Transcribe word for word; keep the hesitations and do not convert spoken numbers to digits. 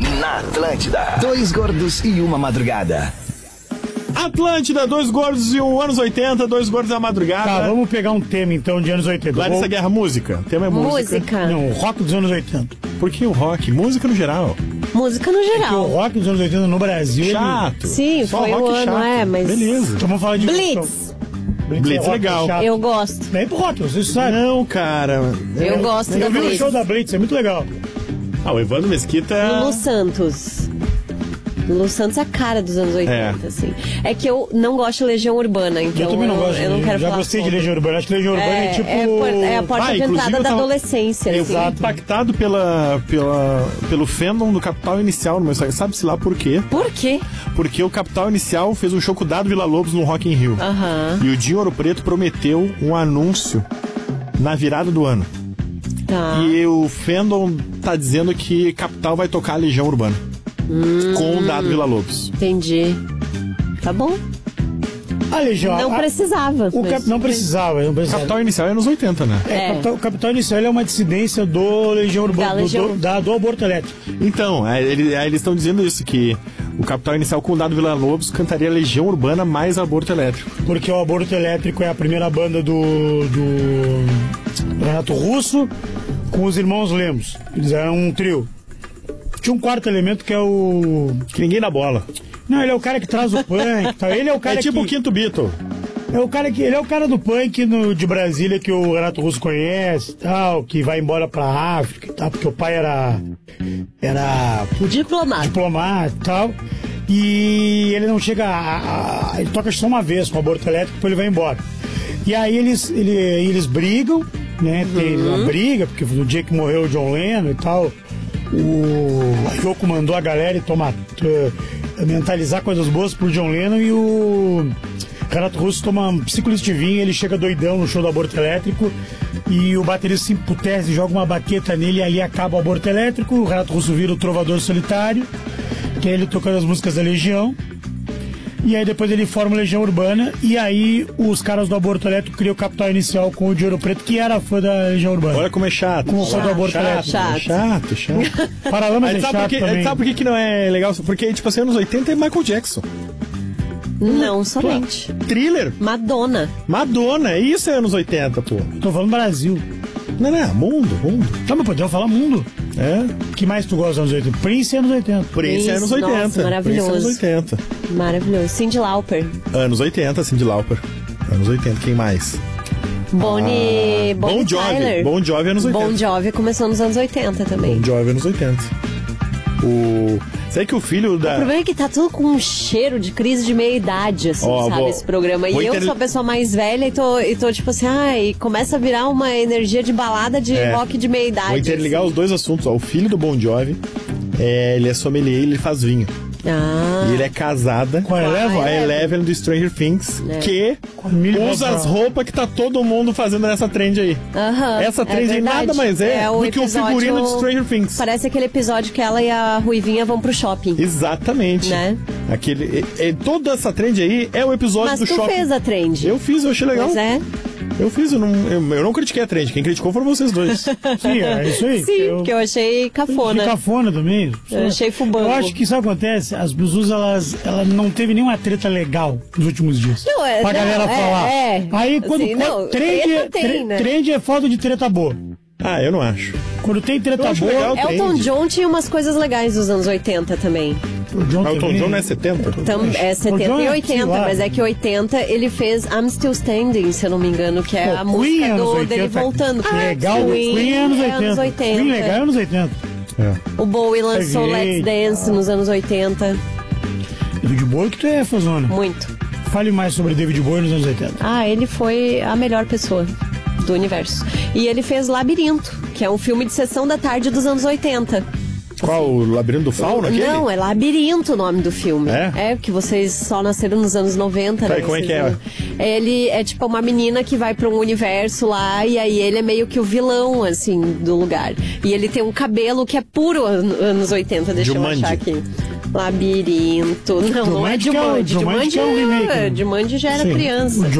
Na Atlântida, dois gordos e uma madrugada. Atlântida, dois gordos e um anos oitenta, dois gordos da madrugada. Tá, vamos pegar um tema então de anos oitenta. Larissa Vou... Guerra, música. O tema é música. Música. Não, o rock dos anos oitenta. Por que o rock? Música no geral. Música no Porque o geral. rock dos anos oitenta no Brasil... ele- Chato. Sim, Só foi rock o ano, chato. é, mas... Beleza. Então vamos falar de... Blitz. Blitz, Blitz é rock, legal. é chato. Eu gosto. É pro rock, vocês sabem. Não, cara. Eu gosto da Eu vi o Blitz. show da Blitz, é muito legal. Ah, o Evandro Mesquita... Lulu Santos. Lulu Santos é a cara dos anos oitenta, É. assim. É que eu não gosto de Legião Urbana, então eu também não gosto. eu não de- quero já falar gostei sobre. de Legião Urbana. Acho que Legião Urbana é, É, tipo... é, por- é a porta Ah, de inclusive entrada eu da tava- adolescência. Eu assim. fui impactado pela, pela, pelo fandom do Capital Inicial no meu Instagram. Sabe-se lá por quê? Por quê? Porque o Capital Inicial fez um show com o Dado Villa-Lobos no Rock in Rio. Aham. E o Dinho Ouro Preto prometeu um anúncio na virada do ano. Tá. E o fandom tá dizendo que Capital vai tocar a Legião Urbana. Hum. Com o Dado Villa-Lobos. Entendi. Tá bom. A Legião... Não a- precisava. O mas- cap... Não precisava, não precisava. Capital Inicial é anos oitenta, né? É, É. Capital, Capital Inicial ele é uma dissidência do Legião Urbana, Da do, Legião- do, da- do aborto elétrico. Então, aí ele- aí eles estão dizendo isso, que o Capital Inicial com o Dado Villa-Lobos cantaria Legião Urbana mais aborto elétrico. Porque o Aborto Elétrico é a primeira banda do, do Renato Russo com os irmãos Lemos. Eles eram um trio. Tinha um quarto elemento que é o... Que ninguém dá bola. Não, ele é o cara que traz o punk. Tá? Ele é o cara É tipo o que... Quinto Beatle. É o cara que ele é o cara do punk no, de Brasília que o Renato Russo conhece, tal, que vai embora pra África, e tal, porque o pai era era Diplomata. diplomata e tal. E ele não chega a, a, ele toca só uma vez com o aborto elétrico, depois ele vai embora. E aí eles ele, eles brigam, né? Tem Uhum. uma briga, porque no dia que morreu o John Lennon e tal, o a Yoko mandou a galera ir tomar uh, mentalizar coisas boas pro John Lennon e o Renato Russo toma um ciclo de vinho, ele chega doidão no show do aborto elétrico e o baterista se emputece, joga uma baqueta nele e ali acaba o aborto elétrico. O Renato Russo vira o trovador solitário, que é ele tocando as músicas da Legião. E aí depois ele forma a Legião Urbana e aí os caras do aborto elétrico criam o Capital Inicial com o de Ouro Preto, que era fã da Legião Urbana. Olha como é chato. Com o fã do aborto chato, elétrico. Chato. chato, chato. Paralamas Aí é sabe, chato por que, também. sabe por que que não é legal? Porque, tipo assim, anos oitenta é Michael Jackson. Não somente. Thriller, Madonna. Madonna, isso é anos oitenta, pô. Tô falando Brasil. Não, não, mundo, mundo. Tá, mas podemos falar mundo. É, O que mais tu gosta dos anos oitenta? Prince é anos oitenta. Prince é anos Nossa, oitenta. maravilhoso. Prince é anos oitenta. Maravilhoso. Cyndi Lauper. Anos oitenta, Cyndi Lauper. Anos oitenta, quem mais? Bonnie, Bonnie Bon Jovi. Tyler. Bon Jovi é anos oitenta. Bon Jovi começou nos anos oitenta também. Bon Jovi é anos oitenta. O... Sabe que o filho da... O problema é que tá tudo com um cheiro de crise de meia-idade, assim, Ó, sabe, vou- esse programa. E vou eu inter- sou a pessoa mais velha e tô, e tô tipo assim, ai, começa a virar uma energia de balada de É. rock de meia-idade. Vou interligar assim. os dois assuntos. Ó. O filho do Bon Jovi, é, ele é sommelier e ele faz vinho. Ah, E ele é casada Com a Eleven? com a Eleven do Stranger Things, É. que Millie usa Bobby as Brown. roupas que tá todo mundo fazendo nessa trend aí. aham, Essa é trend aí verdade. nada mais é, o do que o episódio- figurino de Stranger Things. Parece aquele episódio que ela e a Ruivinha vão pro shopping. Exatamente. Né? Aquele, e, e, toda essa trend aí é o episódio Mas do tu shopping. fez a trend. Eu fiz, eu achei legal. Pois é. Eu fiz, eu não, eu, eu não critiquei a trend. Quem criticou foram vocês dois. Sim, é isso aí. Sim, eu, porque eu achei cafona. De cafona também. Eu achei fubango. Eu acho que isso acontece. As pessoas, elas, elas não teve nenhuma treta legal nos últimos dias. Não, é- pra não, galera é, falar. é. Aí quando, Assim, quando não, trend, treta tem, tre- né? trend é falta de treta boa. Ah, eu não acho. Quando tem Eu treta acho boa. legal. Elton trend. John tinha umas coisas legais dos anos oitenta também. O John Elton também. John não é setenta? Tam, é setenta John e é, sei oitenta, lá. mas é que oitenta ele fez I'm Still Standing, se eu não me engano, que é Pô, a Queen música é anos do, oitenta. dele voltando. Que legal. Queen, Queen é anos é oitenta. anos oitenta. Queen legal é anos oitenta. É. O Bowie lançou Heavy Let's Dance nos anos oitenta. David Bowie que tu é fazona. Muito. Fale mais sobre David Bowie nos anos oitenta. Ah, ele foi a melhor pessoa do universo. E ele fez Labirinto, que é um filme de sessão da tarde dos anos oitenta. Qual? O Labirinto do Fauno? Aquele? Não, é Labirinto o nome do filme. É? É, porque vocês só nasceram nos anos noventa, Tá, né? e como é Vocês que é? não- Ele é tipo uma menina que vai pra um universo lá e aí ele é meio que o vilão, assim, do lugar. E ele tem um cabelo que é puro an- anos oitenta, deixa Jumanji. eu achar aqui. Labirinto. Não, não é Jumanji que é o- Jumanji. Jumanji Jumanji, que é o remake, né? Jumanji já era Sim. criança. O